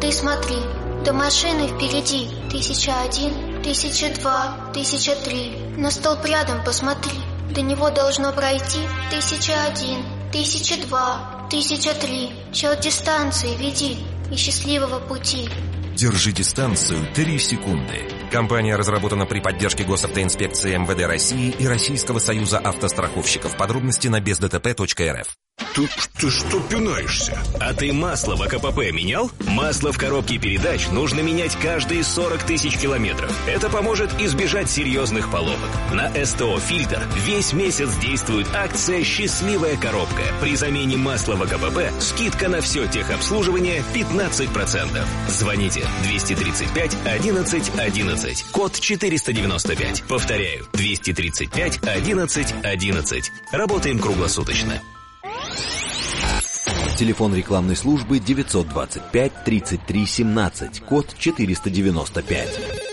ты смотри, до машины впереди 1001, 1002, 1003. На столб рядом посмотри, до него должно пройти 1001, 1002, 1003. Счет дистанции веди и счастливого пути. Держи дистанцию 3 секунды. Компания разработана при поддержке Госавтоинспекции МВД России и Российского союза автостраховщиков. Подробности на бездтп.рф. Ты что пинаешься? А ты масло в АКПП менял? Масло в коробке передач нужно менять каждые 40 тысяч километров. Это поможет избежать серьезных поломок. На СТО «Фильтр» весь месяц действует акция «Счастливая коробка». При замене масла в АКПП скидка на все техобслуживание 15%. Звоните 235 11 11, код 495. Повторяю, 235 11 11. Работаем круглосуточно. Телефон рекламной службы 925 33 17, код 495.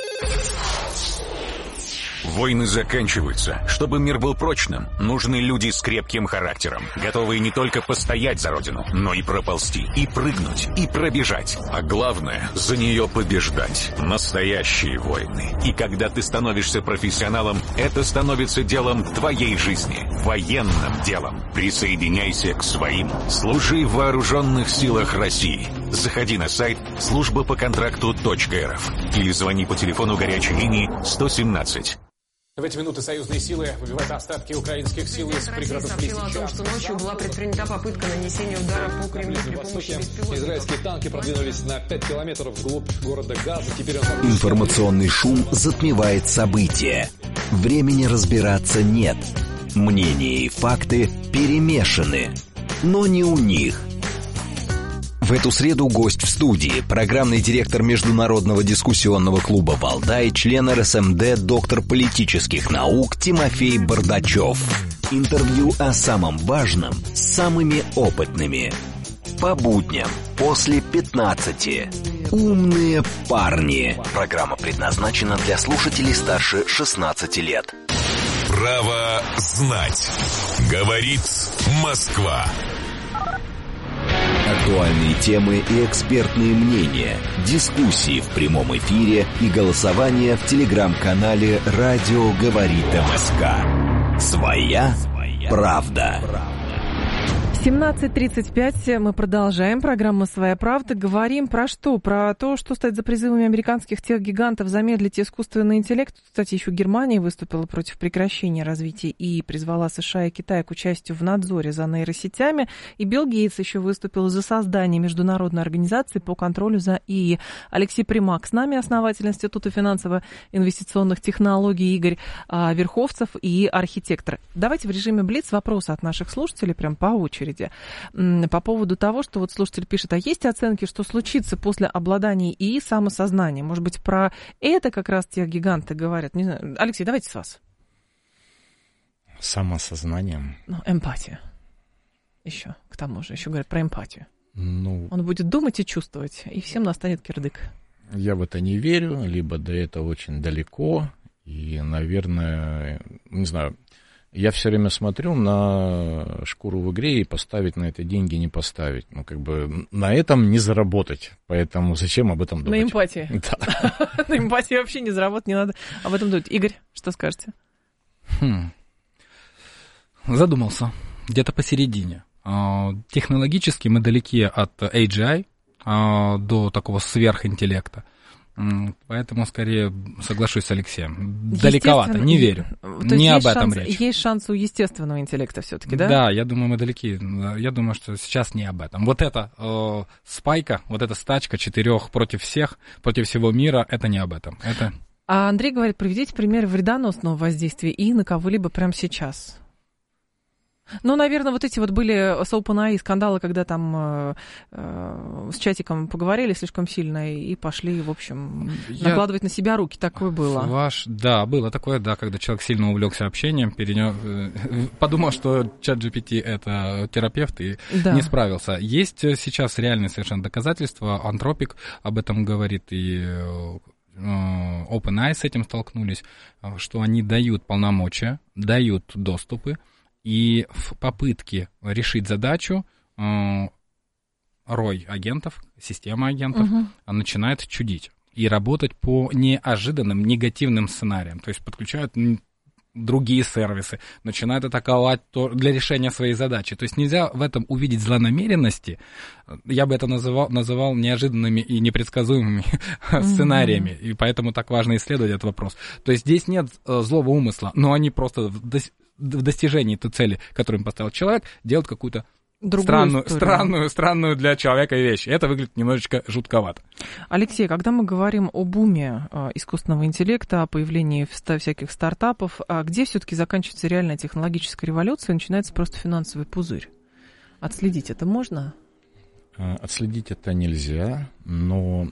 Войны заканчиваются. Чтобы мир был прочным, нужны люди с крепким характером, готовые не только постоять за родину, но и проползти, и прыгнуть, и пробежать. А главное, за нее побеждать. Настоящие войны. И когда ты становишься профессионалом, это становится делом твоей жизни. Военным делом. Присоединяйся к своим. Служи в вооруженных силах России. Заходи на сайт службапоконтракту.рф или звони по телефону горячей линии 117. В эти минуты союзные силы выбивают остатки украинских сил из пригородов сообщила о том, что ночью была предпринята попытка нанесения удара по Кремлю при помощи беспилотников. Израильские танки продвинулись на 5 километров вглубь города Газа. Теперь Информационный шум затмевает события. Времени разбираться нет. Мнения и факты перемешаны. Но не у них. В эту среду гость в студии, программный директор Международного дискуссионного клуба «Валдай», член РСМД, доктор политических наук Тимофей Бардачев. Интервью о самом важном с самыми опытными. По будням после 15. Умные парни. Программа предназначена для слушателей старше 16 лет. Право знать. Говорит Москва. Актуальные темы и экспертные мнения, дискуссии в прямом эфире и голосование в телеграм-канале «Радио говорит МСК». Своя правда. 17:35 мы продолжаем. Программа «Своя правда». Говорим про что? Про то, что стоит за призывами американских техгигантов замедлить искусственный интеллект. Кстати, еще Германия выступила против прекращения развития и призвала США и Китай к участию в надзоре за нейросетями. И Билл Гейтс еще выступил за создание международной организации по контролю за ИИ. Алексей Примак с нами, основатель Института финансово-инвестиционных технологий, Игорь Верховцев и архитектор. Давайте в режиме Блиц вопросы от наших слушателей прям по очереди. По поводу того, что вот слушатель пишет, а есть оценки, что случится после обладания ИИ самосознанием? Может быть, про это как раз те гиганты говорят? Не знаю. Алексей, давайте с вас. Самосознанием? Ну, эмпатия. Еще, к тому же, еще говорят про эмпатию. Ну, он будет думать и чувствовать, и всем настанет кирдык. Я в это не верю, либо до этого очень далеко, и, наверное, не знаю, я все время смотрю на шкуру в игре, и поставить на это деньги не поставить. Ну, как бы на этом не заработать. Поэтому зачем об этом думать? На эмпатии. Да. На эмпатии вообще не заработать, не надо об этом думать. Игорь, что скажете? Задумался. Где-то посередине. Технологически мы далеки от AGI до такого сверхинтеллекта. Поэтому, скорее, соглашусь с Алексеем. Далековато, не верю. Не об этом речь. Есть шанс у естественного интеллекта все-таки, да? Да, я думаю, мы далеки. Я думаю, что сейчас не об этом. Вот эта спайка, вот эта стачка 4 против всех, против всего мира, это не об этом. Это... А Андрей говорит, приведите пример вредоносного воздействия и на кого-либо прямо сейчас. Ну, наверное, вот эти вот были с OpenAI скандалы, когда там с чатиком поговорили слишком сильно и пошли, в общем, накладывать на себя руки. Такое было. Да, было такое, да, когда человек сильно увлекся общением, подумал, что ChatGPT — это терапевт, и не справился. Есть сейчас реальные совершенно доказательства. Anthropic об этом говорит, и OpenAI с этим столкнулись, что они дают полномочия, дают доступы, и в попытке решить задачу рой агентов, система агентов начинает чудить и работать по неожиданным негативным сценариям. То есть подключают другие сервисы, начинают атаковать для решения своей задачи. То есть нельзя в этом увидеть злонамеренности. Я бы это называл неожиданными и непредсказуемыми сценариями. И поэтому так важно исследовать этот вопрос. То есть здесь нет злого умысла, но они просто в достижении той цели, которую им поставил человек, делают какую-то странную для человека вещь. Это выглядит немножечко жутковато. Алексей, когда мы говорим о буме искусственного интеллекта, о появлении всяких стартапов, где все-таки заканчивается реальная технологическая революция и начинается просто финансовый пузырь? Отследить это можно? Отследить это нельзя, но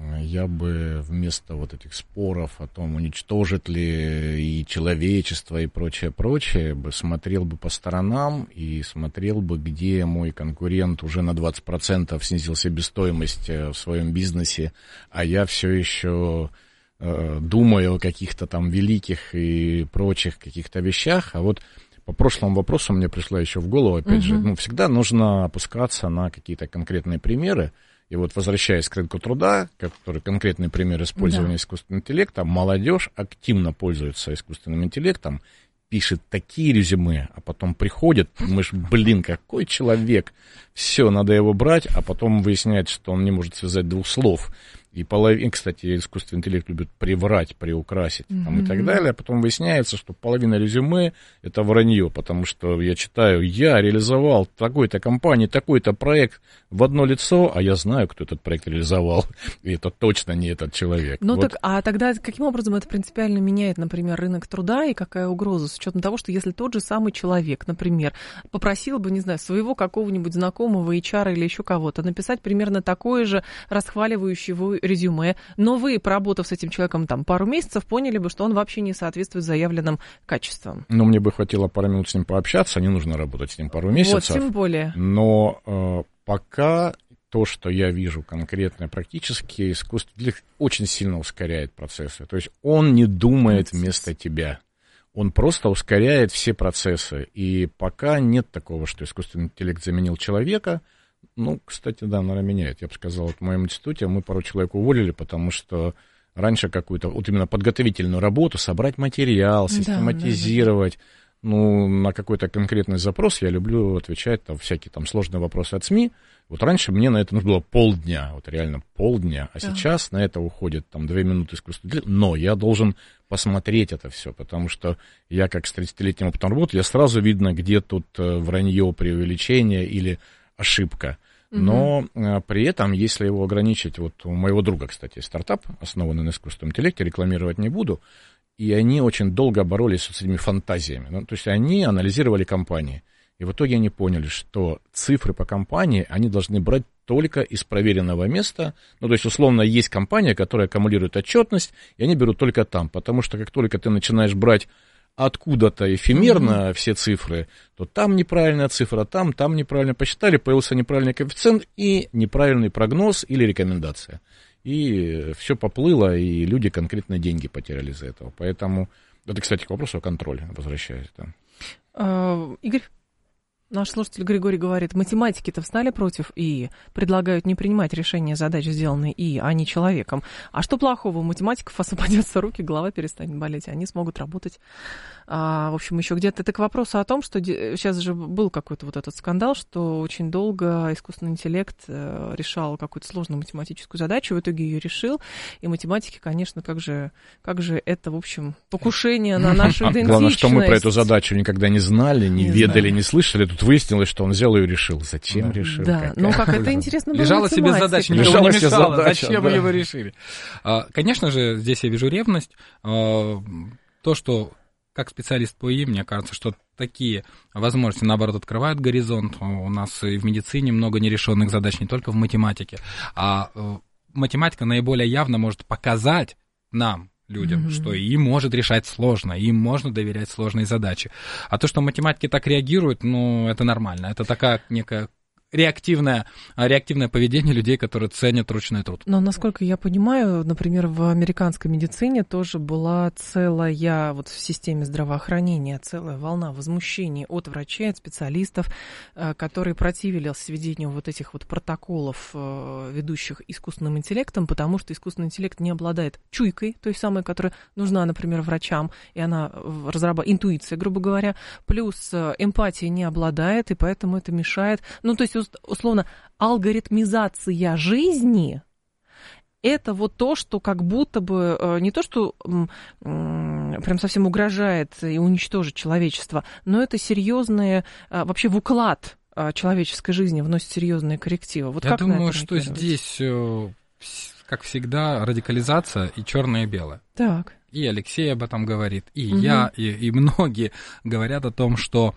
я бы вместо вот этих споров о том, уничтожит ли и человечество, и прочее, бы смотрел бы по сторонам и смотрел бы, где мой конкурент уже на 20% снизил себестоимость в своем бизнесе, а я все еще думаю о каких-то там великих и прочих каких-то вещах. А вот по прошлому вопросу мне пришла еще в голову, опять же, всегда нужно опускаться на какие-то конкретные примеры. И вот, возвращаясь к рынку труда, который конкретный пример использования искусственного интеллекта, молодежь активно пользуется искусственным интеллектом, пишет такие резюме, а потом приходит, думаешь, какой человек, все, надо его брать, а потом выясняется, что он не может связать двух слов. И кстати, искусственный интеллект любит приврать, приукрасить и так далее. А потом выясняется, что половина резюме — это вранье, потому что я читаю, я реализовал такой-то компании, такой-то проект в одно лицо, а я знаю, кто этот проект реализовал, и это точно не этот человек. Ну вот. А тогда каким образом это принципиально меняет, например, рынок труда и какая угроза, с учетом того, что если тот же самый человек, например, попросил бы, не знаю, своего какого-нибудь знакомого HR или еще кого-то написать примерно такое же расхваливающее резюме, но вы, поработав с этим человеком там пару месяцев, поняли бы, что он вообще не соответствует заявленным качествам. Ну, мне бы хватило пару минут с ним пообщаться, не нужно работать с ним пару месяцев. Вот, тем более. Но пока то, что я вижу конкретно, практически искусственный интеллект очень сильно ускоряет процессы. То есть он не думает вместо тебя. Он просто ускоряет все процессы. И пока нет такого, что искусственный интеллект заменил человека. Ну, кстати, да, наверное, меняет. Я бы сказал, вот в моем институте мы пару человек уволили, потому что раньше какую-то вот именно подготовительную работу, собрать материал, систематизировать, ну, на какой-то конкретный запрос я люблю отвечать, там, всякие там сложные вопросы от СМИ. Вот раньше мне на это нужно было полдня, вот реально полдня, а сейчас на это уходит там 2 минуты искусственного интеллекта, но я должен посмотреть это все, потому что я как с 30-летним опытом работы, я сразу видно, где тут вранье, преувеличение или ошибка. Но при этом, если его ограничить, вот у моего друга, кстати, стартап, основанный на искусственном интеллекте, рекламировать не буду, и они очень долго боролись с этими фантазиями. Ну, то есть они анализировали компании, и в итоге они поняли, что цифры по компании они должны брать только из проверенного места. Ну, то есть, условно, есть компания, которая аккумулирует отчетность, и они берут только там, потому что как только ты начинаешь брать откуда-то эфемерно все цифры, то там неправильная цифра, там неправильно посчитали, появился неправильный коэффициент и неправильный прогноз или рекомендация. И все поплыло, и люди конкретно деньги потеряли из-за этого. Поэтому, это, кстати, к вопросу о контроле, возвращаясь. Да. Игорь, наш слушатель Григорий говорит, математики-то встали против ИИ, предлагают не принимать решения задач, сделанные ИИ, а не человеком. А что плохого? У математиков освободятся руки, голова перестанет болеть, они смогут работать. В общем, еще где-то. Это к вопросу о том, что сейчас же был какой-то вот этот скандал, что очень долго искусственный интеллект решал какую-то сложную математическую задачу, в итоге ее решил, и математики, конечно, как же это, в общем, покушение на нашу идентичность. Главное, что мы про эту задачу никогда не знали, не ведали, не слышали. Тут выяснилось, что он взял и решил. Зачем решил? Да, ну как это интересно было. Лежала себе задача, никому не мешала. Зачем вы его решили? Конечно же, здесь я вижу ревность. То, что как специалист по ИИ, мне кажется, что такие возможности, наоборот, открывают горизонт. У нас и в медицине много нерешенных задач, не только в математике. А математика наиболее явно может показать нам, людям, что им может решать сложно, им можно доверять сложные задачи. А то, что математики так реагируют, ну, это нормально. Это такая некая реактивное поведение людей, которые ценят ручной труд. Но, насколько я понимаю, например, в американской медицине тоже была целая, вот в системе здравоохранения, целая волна возмущений от врачей, от специалистов, которые противились введению вот этих вот протоколов, ведущих искусственным интеллектом, потому что искусственный интеллект не обладает чуйкой, той самой, которая нужна, например, врачам, и она интуиция, грубо говоря, плюс эмпатия не обладает, и поэтому это мешает. Ну, то есть, условно, алгоритмизация жизни – это вот то, что как будто бы не то, что прям совсем угрожает и уничтожит человечество, но это серьезные, вообще в уклад человеческой жизни вносит серьезные коррективы. Вот я думаю, что здесь, как всегда, радикализация и черное и белое. Так. И Алексей об этом говорит, и я, и многие говорят о том, что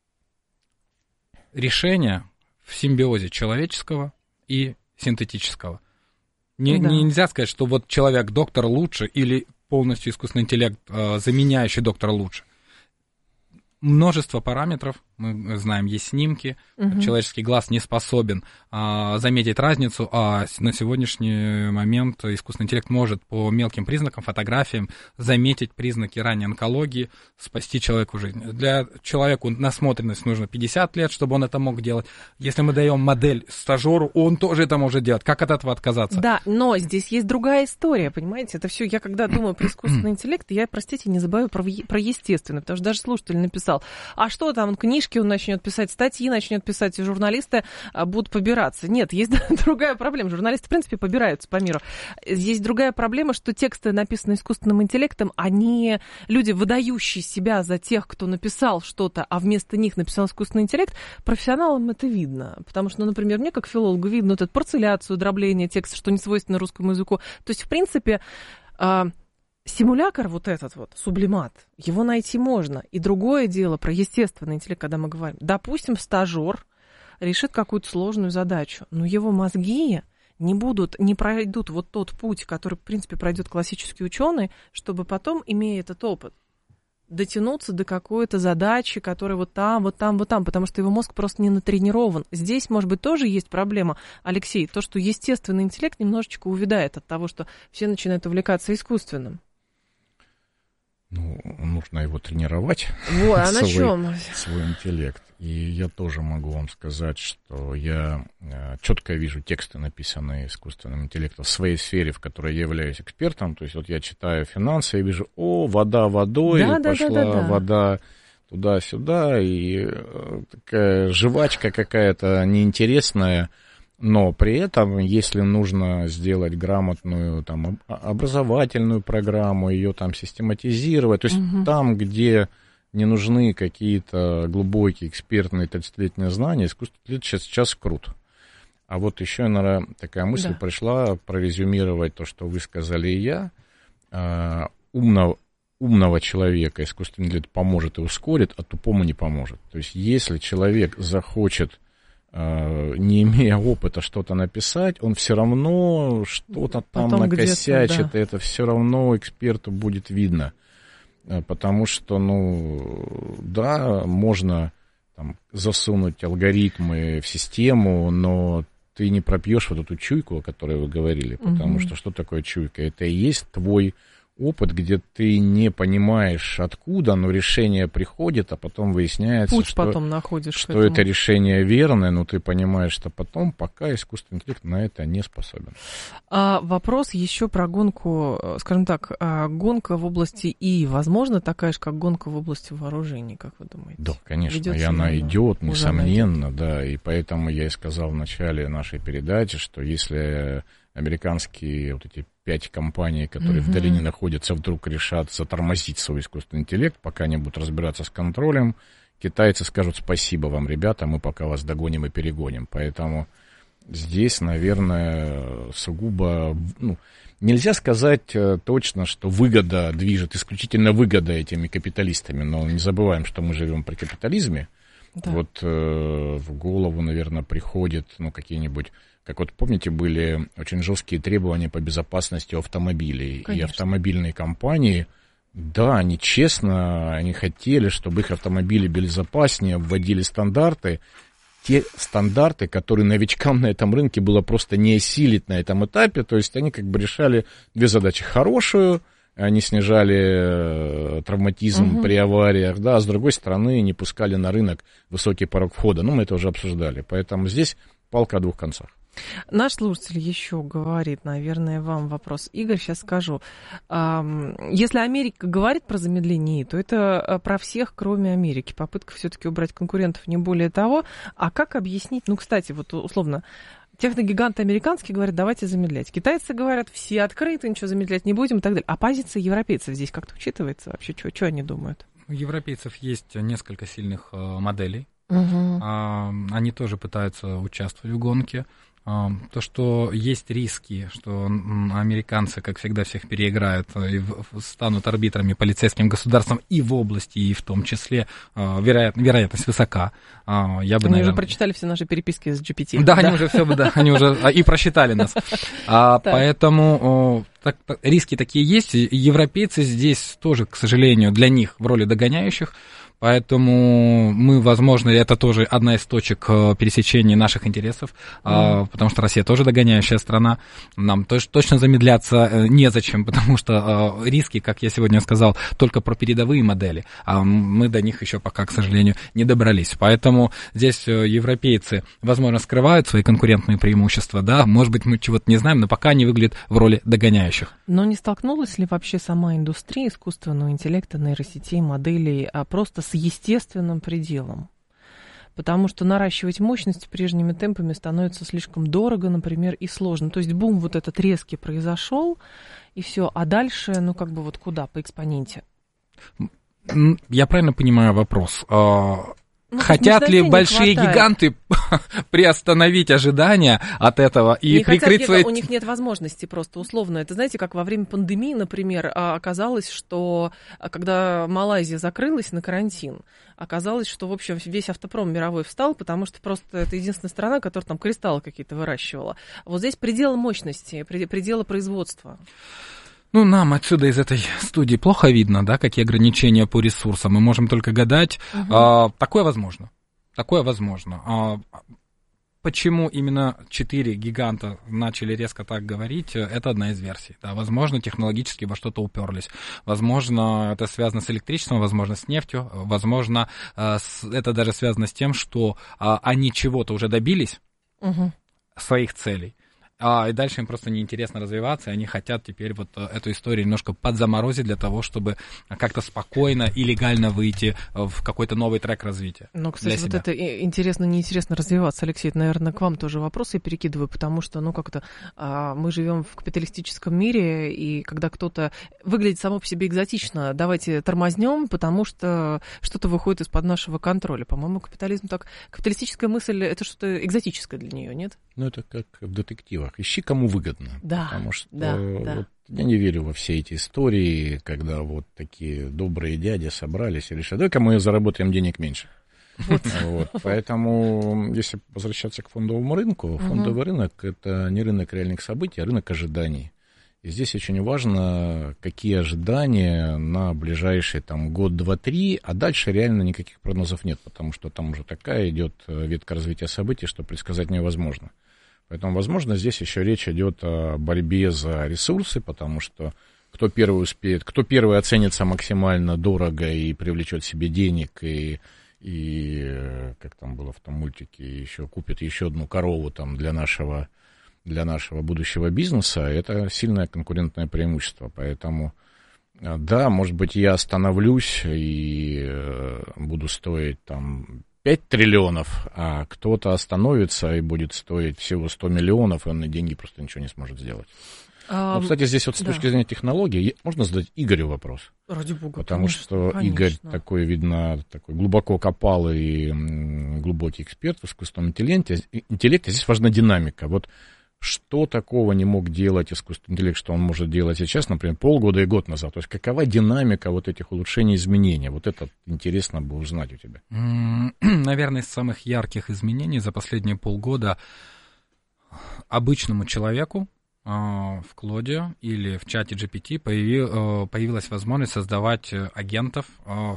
решение в симбиозе человеческого и синтетического. Нельзя сказать, что вот человек доктор лучше или полностью искусственный интеллект, заменяющий доктора, лучше. Множество параметров, мы знаем, есть снимки, человеческий глаз не способен заметить разницу, а на сегодняшний момент искусственный интеллект может по мелким признакам, фотографиям заметить признаки ранней онкологии, спасти человеку жизнь. Для человека насмотренность нужно 50 лет, чтобы он это мог делать. Если мы даем модель стажеру, он тоже это может делать. Как от этого отказаться? Да, но здесь есть другая история, понимаете? Это все, я когда думаю про искусственный интеллект, я, простите, не забываю про естественный, потому что даже слушатель написал, а что там, книжки он начнет писать, статьи начнет писать, и журналисты будут побираться. Нет, есть другая проблема. Журналисты, в принципе, побираются по миру. Есть другая проблема, что тексты, написанные искусственным интеллектом, они, люди, выдающие себя за тех, кто написал что-то, а вместо них написал искусственный интеллект, профессионалам это видно. Потому что, например, мне, как филологу, видно вот эту парцеляцию, дробление текста, что не свойственно русскому языку. То есть, в принципе, симулятор вот этот вот, сублимат, его найти можно. И другое дело про естественный интеллект, когда мы говорим, допустим, стажер решит какую-то сложную задачу, но его мозги не пройдут вот тот путь, который, в принципе, пройдет классический ученый, чтобы потом, имея этот опыт, дотянуться до какой-то задачи, которая вот там, потому что его мозг просто не натренирован. Здесь, может быть, тоже есть проблема, Алексей, то, что естественный интеллект немножечко увядает от того, что все начинают увлекаться искусственным. Ну, нужно его тренировать, свой интеллект. И я тоже могу вам сказать, что я четко вижу тексты, написанные искусственным интеллектом в своей сфере, в которой я являюсь экспертом. То есть вот я читаю финансы и вижу, вода водой, пошла вода туда-сюда, и такая жвачка какая-то неинтересная. Но при этом, если нужно сделать грамотную там, образовательную программу, ее там систематизировать, то есть там, где не нужны какие-то глубокие экспертные 30-летние знания, искусственный интеллект сейчас крут. А вот еще, наверное, такая мысль пришла прорезюмировать то, что вы сказали и я. Умного человека искусственный интеллект поможет и ускорит, а тупому не поможет. То есть если человек захочет, не имея опыта, что-то написать, он все равно что-то там накосячит, и это все равно эксперту будет видно. Потому что, можно там, засунуть алгоритмы в систему, но ты не пропьешь вот эту чуйку, о которой вы говорили. Потому что такое чуйка? Это и есть твой опыт, где ты не понимаешь откуда, но решение приходит, а потом выясняется, что это решение верное, но ты понимаешь, что потом, пока искусственный интеллект на это не способен. Вопрос еще про гонку, скажем так, гонка в области ИИ, возможно, такая же, как гонка в области вооружений, как вы думаете? Да, конечно, и она идет, несомненно, да, и поэтому я и сказал в начале нашей передачи, что если американские вот эти 5 компаний, которые в долине находятся, вдруг решат затормозить свой искусственный интеллект, пока они будут разбираться с контролем, китайцы скажут: спасибо вам, ребята, мы пока вас догоним и перегоним. Поэтому здесь, наверное, сугубо... нельзя сказать точно, что выгода движет, исключительно выгода этими капиталистами, но не забываем, что мы живем при капитализме. Да. Вот в голову, наверное, приходит какие-нибудь... Как вот помните, были очень жесткие требования по безопасности автомобилей. Конечно. И автомобильные компании, да, они честно, они хотели, чтобы их автомобили безопаснее, вводили стандарты. те стандарты, которые новичкам на этом рынке было просто не осилить на этом этапе. То есть они как бы решали две задачи. Хорошую, они снижали травматизм при авариях, да, а с другой стороны не пускали на рынок высокий порог входа. Ну, мы это уже обсуждали. Поэтому здесь палка о двух концах. Наш слушатель еще говорит, наверное, вам вопрос. Игорь, сейчас скажу. Если Америка говорит про замедление, то это про всех, кроме Америки. Попытка все-таки убрать конкурентов, не более того. А как объяснить? Ну, кстати, вот условно, техногиганты американские говорят, давайте замедлять. Китайцы говорят, все открыты, ничего замедлять не будем и так далее. А позиция европейцев здесь как-то учитывается вообще? Что они думают? У европейцев есть несколько сильных моделей. Они тоже пытаются участвовать в гонке. То, что есть риски, что американцы, как всегда, всех переиграют и станут арбитрами полицейским государством и в области, и в том числе, вероятность высока. Они уже прочитали все наши переписки с GPT. Да, они уже все, да, они уже и просчитали нас. Поэтому риски такие есть. Европейцы здесь тоже, к сожалению, для них в роли догоняющих. Поэтому мы, возможно, это тоже одна из точек пересечения наших интересов, потому что Россия тоже догоняющая страна. Нам точно замедляться незачем, потому что риски, как я сегодня сказал, только про передовые модели, а мы до них еще пока, к сожалению, не добрались. Поэтому здесь европейцы, возможно, скрывают свои конкурентные преимущества, да, может быть, мы чего-то не знаем, но пока они выглядят в роли догоняющих. Но не столкнулась ли вообще сама индустрия искусственного интеллекта, нейросетей, моделей, просто с естественным пределом? Потому что наращивать мощности прежними темпами становится слишком дорого, например, и сложно. То есть бум вот этот резкий произошел, и все. А дальше, вот куда по экспоненте? Я правильно понимаю вопрос? Хотят ли большие гиганты приостановить ожидания от этого и прикрыть свои... У них нет возможности просто условно. Это, знаете, как во время пандемии, например, оказалось, что когда Малайзия закрылась на карантин, оказалось, что, в общем, весь автопром мировой встал, потому что просто это единственная страна, которая там кристаллы какие-то выращивала. Вот здесь пределы мощности, пределы производства. Нам отсюда из этой студии плохо видно, да, какие ограничения по ресурсам. Мы можем только гадать. Такое возможно. Почему именно 4 гиганта начали резко так говорить, это одна из версий. Да, возможно, технологически во что-то уперлись. Возможно, это связано с электричеством, возможно, с нефтью. Возможно, это даже связано с тем, что они чего-то уже добились, своих целей. И дальше им просто неинтересно развиваться, и они хотят теперь вот эту историю немножко подзаморозить для того, чтобы как-то спокойно и легально выйти в какой-то новый трек развития. Ну, кстати, вот это интересно-неинтересно развиваться, Алексей, это, наверное, к вам тоже вопросы я перекидываю, потому что, мы живем в капиталистическом мире, и когда кто-то выглядит само по себе экзотично, давайте тормознем, потому что что-то выходит из-под нашего контроля. По-моему, капиталистическая мысль, это что-то экзотическое для нее, нет? Это как в детективах. Ищи, кому выгодно. Да, потому что я не верю во все эти истории, когда вот такие добрые дяди собрались и решили, давай-ка мы заработаем денег меньше. Поэтому, если возвращаться к фондовому рынку, фондовый рынок — это не рынок реальных событий, а рынок ожиданий. И здесь очень важно, какие ожидания на ближайший год, 2, 3, а дальше реально никаких прогнозов нет, потому что там уже такая идет ветка развития событий, что предсказать невозможно. Поэтому, возможно, здесь еще речь идет о борьбе за ресурсы, потому что кто первый успеет, кто первый оценится максимально дорого и привлечет себе денег, и как там было в том мультике, еще купит еще одну корову для нашего будущего бизнеса, это сильное конкурентное преимущество. Поэтому, да, может быть, я остановлюсь и буду стоить 5 триллионов, а кто-то остановится и будет стоить всего 100 миллионов, и он на деньги просто ничего не сможет сделать. Кстати, здесь с точки зрения технологий можно задать Игорю вопрос. Ради бога. Потому что Игорь такой, видно, глубоко копал и глубокий эксперт в искусственном интеллекте. Здесь важна динамика. Вот что такого не мог делать искусственный интеллект, что он может делать сейчас, например, полгода и год назад? То есть какова динамика вот этих улучшений и изменений? Вот это интересно бы узнать у тебя. Наверное, из самых ярких изменений за последние полгода обычному человеку в Клоде или в чате GPT появилась возможность создавать агентов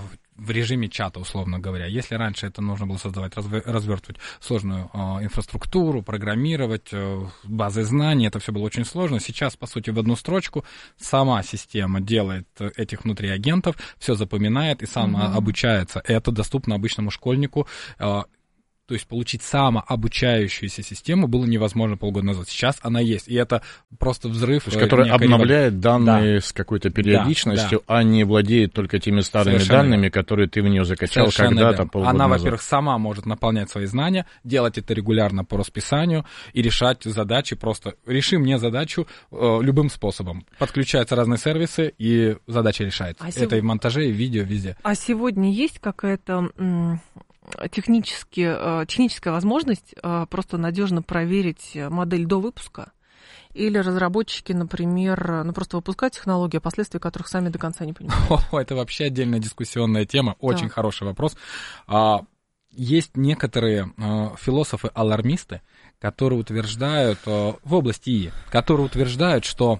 в режиме чата, условно говоря. Если раньше это нужно было создавать, развертывать сложную инфраструктуру, программировать, базы знаний, это все было очень сложно. Сейчас, по сути, в одну строчку сама система делает этих внутриагентов, все запоминает и сама обучается. Это доступно обычному школьнику. То есть получить самообучающуюся систему было невозможно полгода назад. Сейчас она есть, и это просто взрыв. То есть, который обновляет данные с какой-то периодичностью, а не владеет только теми старыми данными, которые ты в нее закачал когда-то полгода назад. Она, во-первых, сама может наполнять свои знания, делать это регулярно по расписанию и решать задачи. Просто реши мне задачу любым способом. Подключаются разные сервисы, и задача решается. Это и в монтаже, и в видео, везде. А сегодня есть какая-то техническая возможность просто надежно проверить модель до выпуска? Или разработчики, например, просто выпускают технологии, последствия которых сами до конца не понимают? Это вообще отдельная дискуссионная тема. Очень хороший вопрос. Есть некоторые философы-алармисты, которые утверждают в области ИИ, которые утверждают, что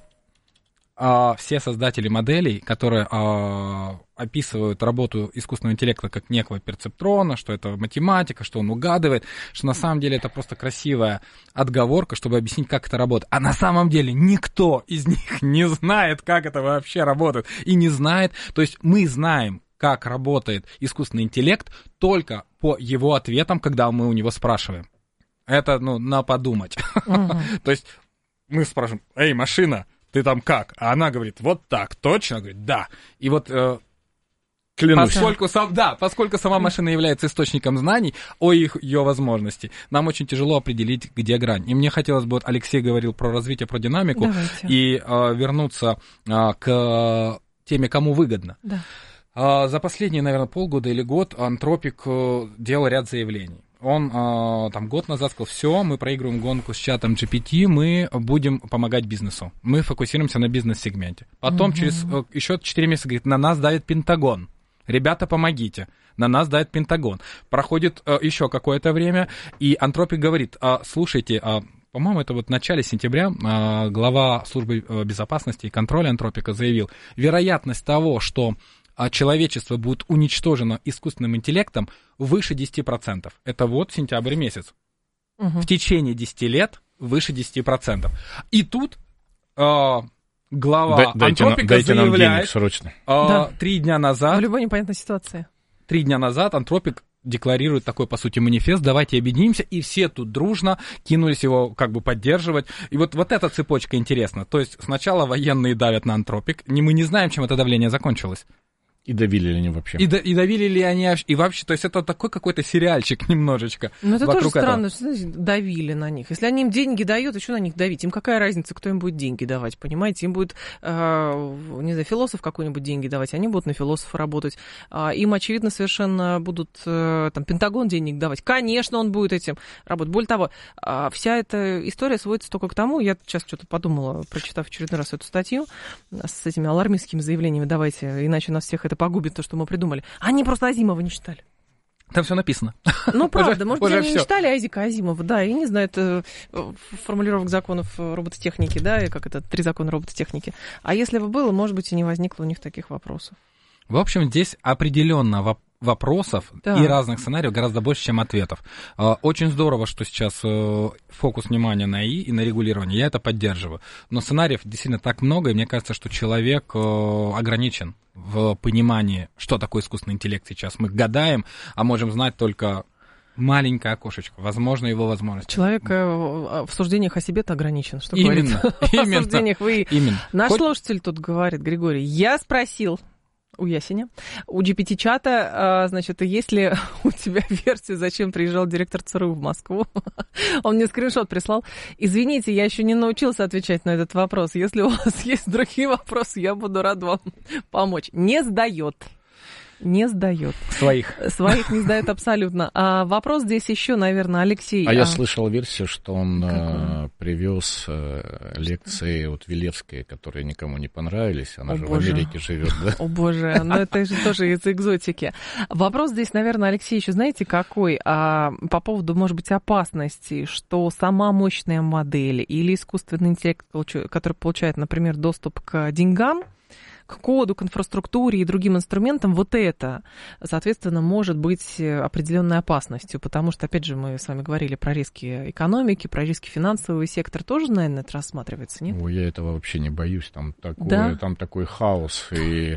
все создатели моделей, которые описывают работу искусственного интеллекта как некого перцептрона, что это математика, что он угадывает, что на самом деле это просто красивая отговорка, чтобы объяснить, как это работает. А на самом деле никто из них не знает, как это вообще работает, и не знает. То есть мы знаем, как работает искусственный интеллект только по его ответам, когда мы у него спрашиваем. Это, на подумать. То есть мы спрашиваем: «Эй, машина, ты там как?» А она говорит: «Вот так». Точно? Говорит: «Да». И вот поскольку сама машина является источником знаний о ее возможности, нам очень тяжело определить, где грань. И мне хотелось бы, вот Алексей говорил про развитие, про динамику, и вернуться к теме, кому выгодно. Да. За последние, наверное, полгода или год Антропик делал ряд заявлений. Он там год назад сказал: все, мы проигрываем гонку с чатом GPT, мы будем помогать бизнесу. Мы фокусируемся на бизнес-сегменте. Потом через еще 4 месяца говорит: на нас давит Пентагон. Ребята, помогите. На нас давит Пентагон. Проходит еще какое-то время, и Антропик говорит: слушайте, по-моему, это вот в начале сентября глава службы безопасности и контроля Антропика заявил: вероятность того, что человечество будет уничтожено искусственным интеллектом, выше 10%. Это вот сентябрь месяц. В течение 10 лет выше 10%. И тут глава Антропика заявляет, срочно. 3 дня назад... В любой непонятной ситуации. 3 дня назад Антропик декларирует такой, по сути, манифест: давайте объединимся, и все тут дружно кинулись его как бы поддерживать. И вот эта цепочка интересна. То есть сначала военные давят на Антропик, мы не знаем, чем это давление закончилось. И давили ли они вообще? И давили ли они и вообще, то есть это такой какой-то сериальчик немножечко. Ну это тоже странно, что значит давили на них. Если они им деньги дают, то что на них давить? Им какая разница, кто им будет деньги давать, понимаете? Им будет, не знаю, философ какой-нибудь деньги давать, они будут на философа работать. Им, очевидно, совершенно будут там Пентагон денег давать. Конечно, он будет этим работать. Более того, вся эта история сводится только к тому, я сейчас что-то подумала, прочитав в очередной раз эту статью с этими алармистскими заявлениями: давайте, иначе нас всех это погубит, то, что мы придумали. Они просто Азимова не читали. Там все написано. Ну, правда, может быть, они не читали Айзека Азимова, да, и не знают формулировок законов робототехники, да, и как это, 3 закона робототехники. А если бы было, может быть, и не возникло у них таких вопросов. В общем, здесь определенно вопросов и разных сценариев гораздо больше, чем ответов. Очень здорово, что сейчас фокус внимания на ИИ и на регулирование. Я это поддерживаю. Но сценариев действительно так много, и мне кажется, что человек ограничен в понимании, что такое искусственный интеллект сейчас. Мы гадаем, а можем знать только маленькое окошечко, возможно, его возможности. Человек в суждениях о себе-то ограничен. Что именно. В суждениях вы... Наш слушатель тут говорит, Григорий: я спросил у Ясеня, у GPT-чата, значит, есть ли у тебя версия, зачем приезжал директор ЦРУ в Москву? Он мне скриншот прислал. Извините, я еще не научился отвечать на этот вопрос. Если у вас есть другие вопросы, я буду рад вам помочь. Не сдает. Не сдает. Своих не сдает абсолютно. А вопрос здесь еще, наверное, Алексей. Я слышал версию, что он привез лекции от Вилевской, которые никому не понравились. Она же в Америке живет, да? О боже, ну это же тоже из экзотики. Вопрос здесь, наверное, Алексей, еще знаете какой? По поводу, может быть, опасности, что сама мощная модель или искусственный интеллект, который получает, например, доступ к деньгам, к коду, к инфраструктуре и другим инструментам, вот это, соответственно, может быть определенной опасностью, потому что, опять же, мы с вами говорили про риски экономики, про риски финансового сектора, тоже, наверное, это рассматривается, нет? Ой, я этого вообще не боюсь, там такой хаос и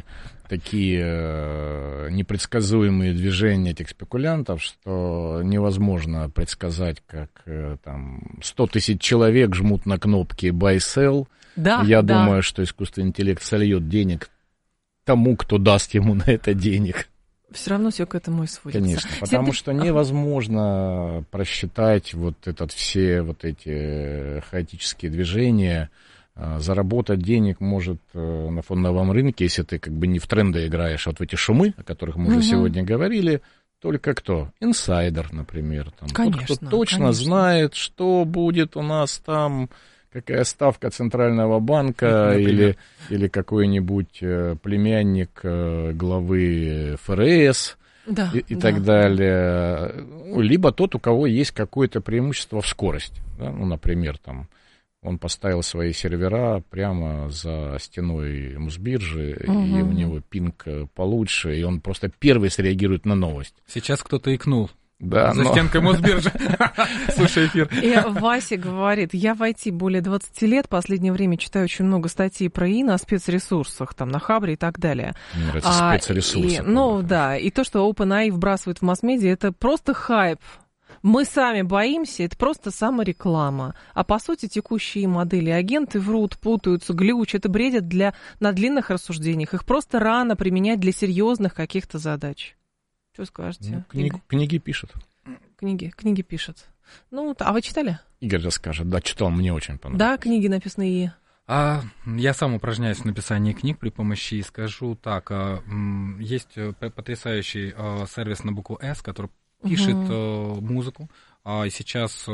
такие непредсказуемые движения этих спекулянтов, что невозможно предсказать, как там 100 тысяч человек жмут на кнопки buy, sell. Я думаю, что искусственный интеллект сольет денег тому, кто даст ему на это денег. Все равно все к этому и сводится. Конечно, потому что невозможно просчитать все вот эти хаотические движения. Заработать денег может на фондовом рынке, если ты как бы не в тренды играешь, а вот в эти шумы, о которых мы уже сегодня говорили, только кто? Инсайдер, например. Там, конечно, тот, кто точно знает, что будет у нас там, какая ставка Центрального банка или какой-нибудь племянник главы ФРС и так далее. Либо тот, у кого есть какое-то преимущество в скорости. Да? Ну, например, там он поставил свои сервера прямо за стеной Мосбиржи, и у него пинг получше, и он просто первый среагирует на новость. Сейчас кто-то икнул. Да, за стенкой Мосбиржи. Слушай эфир. И Вася говорит, я в IT более 20 лет, в последнее время читаю очень много статей про ИИ на спецресурсах, там, на Хабре и так далее. Мне нравится спецресурсы. И то, что OpenAI вбрасывает в масс-медиа, это просто хайп. Мы сами боимся, это просто самореклама. А по сути текущие модели агенты врут, путаются, глючат и бредят на длинных рассуждениях. Их просто рано применять для серьезных каких-то задач. Что скажете? Книги пишут. Книги пишут. Ну, а вы читали? Игорь расскажет. Да, читал, мне очень понравилось. Да, книги написаны я сам упражняюсь в написании книг при помощи, скажу так, есть потрясающий сервис на букву «С», который пишет музыку. И сейчас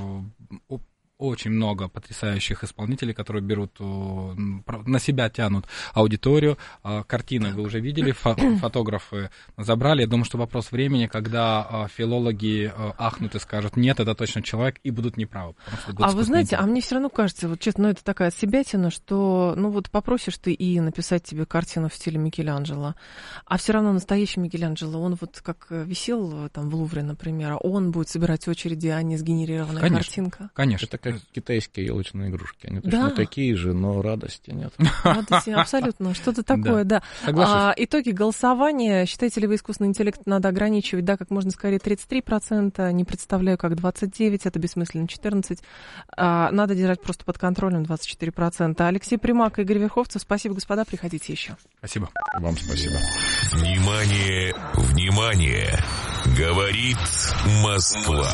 очень много потрясающих исполнителей, которые берут на себя, тянут аудиторию. Картины вы уже видели, фотографы забрали. Я думаю, что вопрос времени, когда филологи ахнут и скажут, нет, это точно человек, и будут неправы. Вы знаете, мне все равно кажется, вот честно, это такая себятина, что попросишь ты и написать тебе картину в стиле Микеланджело, а все равно настоящий Микеланджело, он вот как висел там в Лувре, например, он будет собирать очереди, а не сгенерированная картинка. Конечно. Как китайские елочные игрушки. Они точно такие же, но радости нет. Радости, абсолютно. Что-то такое, да. Итоги голосования. Считаете ли вы искусственный интеллект надо ограничивать? Да, как можно скорее 33%. Не представляю, как 29%. Это бессмысленно 14%. Надо держать просто под контролем 24%. Алексей Примак и Игорь Верховцев. Спасибо, господа. Приходите еще. Спасибо. Вам спасибо. Внимание, внимание. Говорит Москва.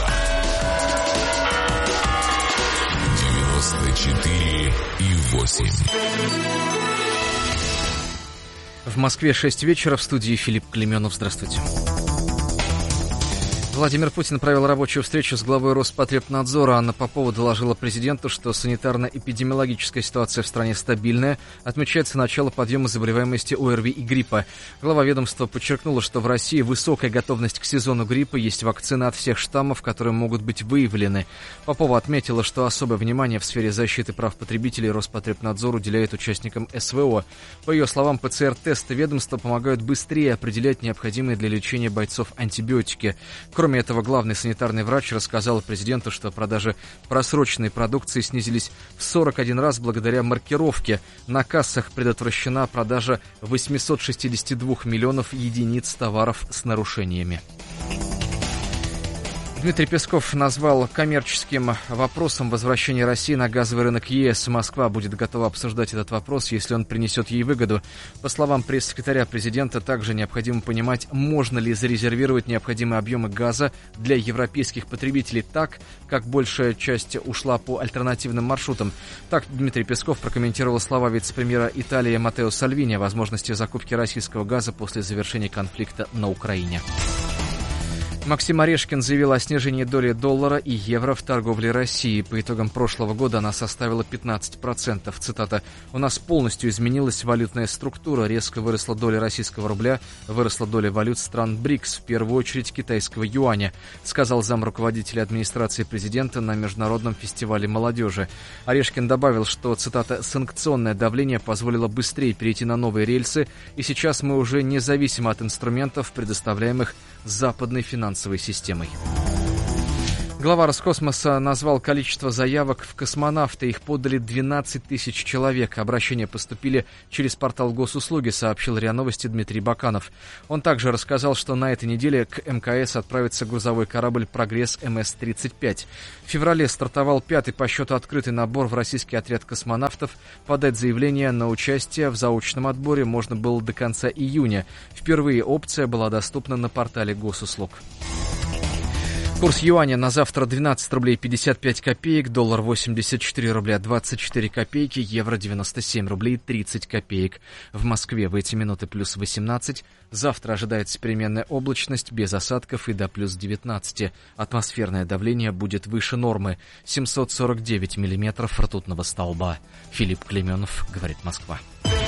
94,8. В Москве 6 вечера, в студии Филипп Клеменов. Здравствуйте. Владимир Путин провел рабочую встречу с главой Роспотребнадзора. Анна Попова доложила президенту, что санитарно-эпидемиологическая ситуация в стране стабильная. Отмечается начало подъема заболеваемости ОРВИ и гриппа. Глава ведомства подчеркнула, что в России высокая готовность к сезону гриппа, есть вакцины от всех штаммов, которые могут быть выявлены. Попова отметила, что особое внимание в сфере защиты прав потребителей Роспотребнадзор уделяет участникам СВО. По ее словам, ПЦР-тесты ведомства помогают быстрее определять необходимые для лечения бойцов антибиотики. Кроме этого, главный санитарный врач рассказал президенту, что продажи просроченной продукции снизились в 41 раз благодаря маркировке. На кассах предотвращена продажа 862 миллионов единиц товаров с нарушениями. Дмитрий Песков назвал коммерческим вопросом возвращение России на газовый рынок ЕС. Москва будет готова обсуждать этот вопрос, если он принесет ей выгоду. По словам пресс-секретаря президента, также необходимо понимать, можно ли зарезервировать необходимые объемы газа для европейских потребителей так, как большая часть ушла по альтернативным маршрутам. Так Дмитрий Песков прокомментировал слова вице-премьера Италии Маттео Сальвини о возможности закупки российского газа после завершения конфликта на Украине. Максим Орешкин заявил о снижении доли доллара и евро в торговле России. По итогам прошлого года она составила 15%. Цитата. «У нас полностью изменилась валютная структура. Резко выросла доля российского рубля, выросла доля валют стран БРИКС, в первую очередь китайского юаня», сказал замруководителя администрации президента на Международном фестивале молодежи. Орешкин добавил, что, цитата, «санкционное давление позволило быстрее перейти на новые рельсы, и сейчас мы уже не зависим от инструментов, предоставляемых западной финансовой системой». Глава Роскосмоса назвал количество заявок в космонавты. Их подали 12 тысяч человек. Обращения поступили через портал госуслуги, сообщил РИА Новости Дмитрий Баканов. Он также рассказал, что на этой неделе к МКС отправится грузовой корабль «Прогресс МС-35». В феврале стартовал 5-й по счету открытый набор в российский отряд космонавтов. Подать заявление на участие в заочном отборе можно было до конца июня. Впервые опция была доступна на портале госуслуг. Курс юаня на завтра 12 рублей 55 копеек, доллар 84 рубля 24 копейки, евро 97 рублей 30 копеек. В Москве в эти минуты плюс 18. Завтра ожидается переменная облачность без осадков и до плюс 19. Атмосферное давление будет выше нормы 749 миллиметров ртутного столба. Филипп Клеменов, говорит Москва.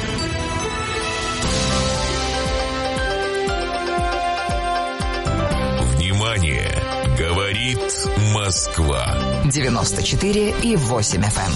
Внимание! Говорит Москва. 94,8 FM.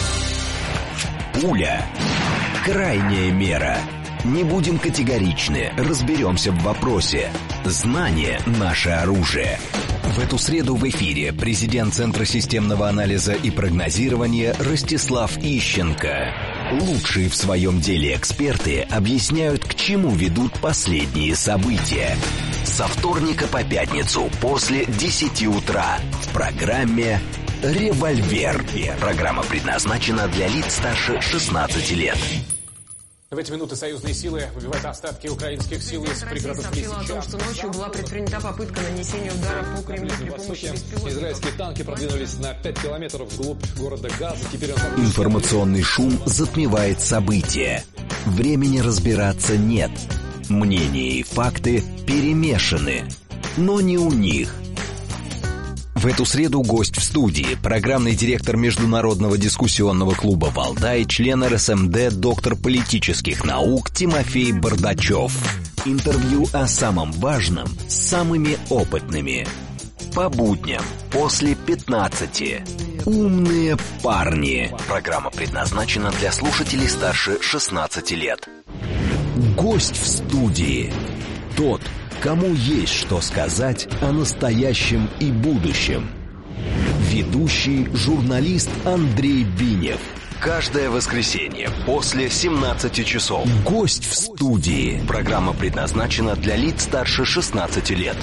Пуля. Крайняя мера. Не будем категоричны, разберемся в вопросе. Знание – наше оружие. В эту среду в эфире президент Центра системного анализа и прогнозирования Ростислав Ищенко. Лучшие в своем деле эксперты объясняют, к чему ведут последние события. Со вторника по пятницу после 10 утра в программе «Револьвер». Программа предназначена для лиц старше 16 лет. В эти минуты союзные силы выбивают остатки украинских сил из пригородов сообщила о том, что ночью была предпринята попытка нанесения удара по Кремлю при помощи беспилотников. Израильские танки продвинулись на 5 километров вглубь города Газа. Теперь Информационный шум затмевает события. Времени разбираться нет. Мнения и факты перемешаны. Но не у них. В эту среду гость в студии, программный директор Международного дискуссионного клуба «Валдай», член РСМД, доктор политических наук Тимофей Бардачев. Интервью о самом важном с самыми опытными. По будням после 15. Умные парни. Программа предназначена для слушателей старше 16 лет. Гость в студии. Тот, кому есть что сказать о настоящем и будущем. Ведущий журналист Андрей Бинев. Каждое воскресенье после 17 часов. Гость в студии. Программа предназначена для лиц старше 16 лет.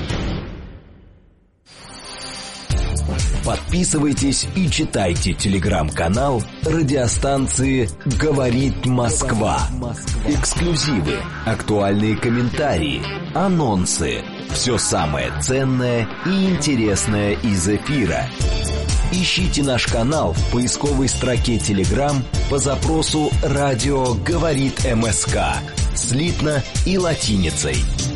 Подписывайтесь и читайте телеграм-канал радиостанции «Говорит Москва». Эксклюзивы, актуальные комментарии, анонсы. Все самое ценное и интересное из эфира. Ищите наш канал в поисковой строке Telegram по запросу «Радио говорит МСК» слитно и латиницей.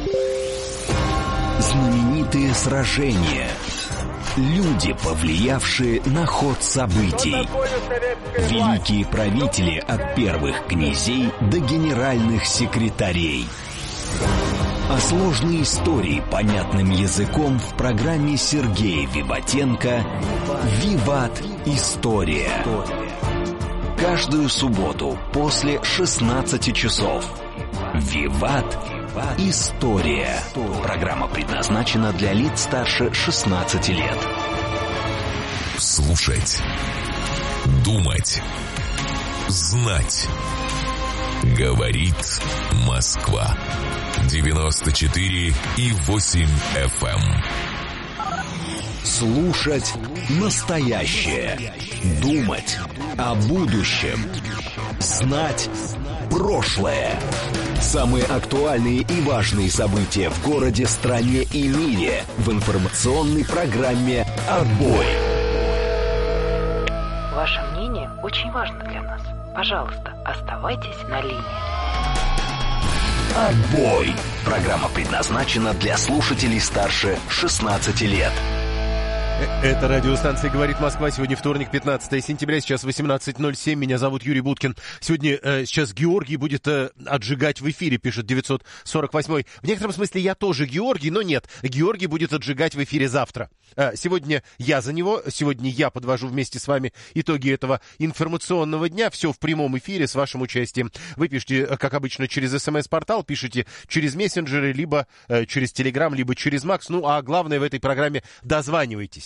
Знаменитые сражения. Люди, повлиявшие на ход событий. Великие правители от первых князей до генеральных секретарей. А сложные истории понятным языком в программе Сергея Виватенко «Виват. История». Каждую субботу после 16 часов. «Виват. История». Программа предназначена для лиц старше 16 лет. Слушать. Думать. Знать. Говорит Москва. 94,8 FM. Слушать настоящее. Думать о будущем. Знать прошлое. Самые актуальные и важные события в городе, стране и мире в информационной программе «Отбой». Ваше мнение очень важно для нас. Пожалуйста, оставайтесь на линии. Отбой! Программа предназначена для слушателей старше 16 лет. Это радиостанция «Говорит Москва». Сегодня вторник, 15 сентября, сейчас 18:07. Меня зовут Юрий Буткин. Сегодня, сейчас Георгий будет отжигать в эфире, пишет 948-й. В некотором смысле я тоже Георгий, но нет. Георгий будет отжигать в эфире завтра. Сегодня я за него, сегодня я подвожу вместе с вами итоги этого информационного дня. Все в прямом эфире с вашим участием. Вы пишите, как обычно, через СМС-портал, пишите через мессенджеры, либо через Телеграм, либо через Макс. Ну, а главное в этой программе — дозванивайтесь.